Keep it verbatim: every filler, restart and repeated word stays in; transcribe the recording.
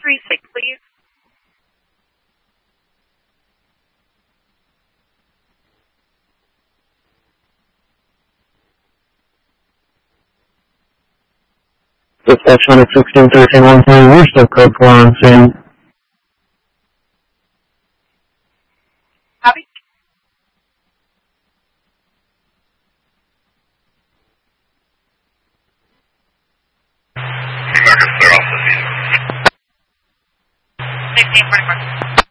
three six, please. Dispatch one sixteen thirteen one three, we're still code four on scene. Copy. sixteen forty-four.